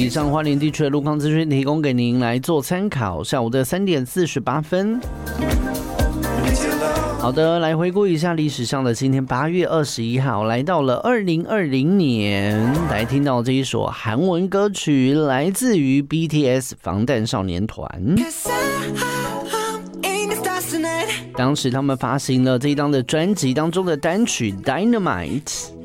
以上花莲地区的路况资讯提供给您来做参考。下午的3点48分。好的，来回顾一下历史上的今天8月21号，来到了2020年，来听到这一首韩文歌曲，来自于 BTS 防弹少年团。当时他们发行了这一张的专辑当中的单曲 Dynamite。